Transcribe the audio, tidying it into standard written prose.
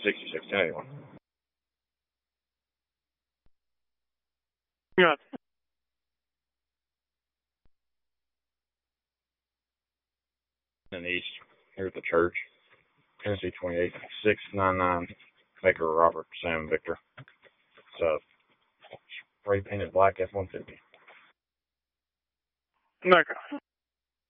66, 1081. Yeah. In the east, here at the church. Tennessee 28, 699, Baker Robert, Sam Victor. It's a spray painted black F-150. Okay.